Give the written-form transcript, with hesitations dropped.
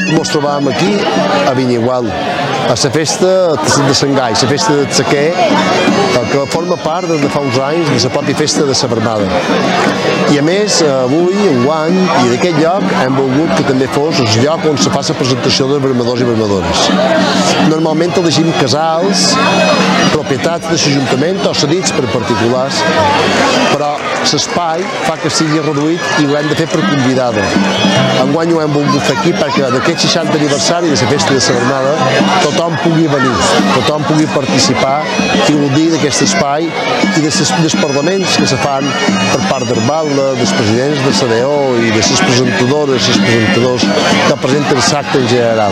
ens trobàvem aquí a Vinyigual, a la festa de Sant Gai, la festa del Sequer, que forma part des de fa uns anys de la pròpia festa de la Bernada. I a més, avui, enguany, i d'aquest lloc hem volgut que també fos el lloc on se fa la presentació de vermadors i vermadores. Normalment elegim casals, propietats de l'Ajuntament o cedits per particulars, però l'espai fa que sigui reduït i ho hem de fer per convidada. Enguany ho hem volgut fer aquí perquè d'aquest 60 aniversari de la festa de la Bernada tothom pugui venir, tothom pugui participar i gaudir d'aquest espai i dels parlaments que se fan per part d'Herbalda, dels presidents de CDO i de les presentadores i els presentadors que presenten l'acte en general.